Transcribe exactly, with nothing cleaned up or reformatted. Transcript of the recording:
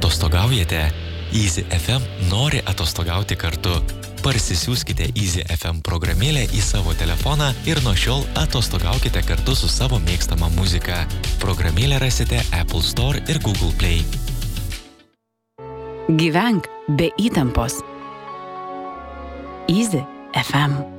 Atostogaujate? Easy F M nori atostogauti kartu. Parsisiųskite Easy F M programėlę į savo telefoną ir nuo šiol atostogaukite kartu su savo mėgstama muzika. Programėlę rasite Apple Store ir Google Play. Gyvenk be įtampos. Easy F M.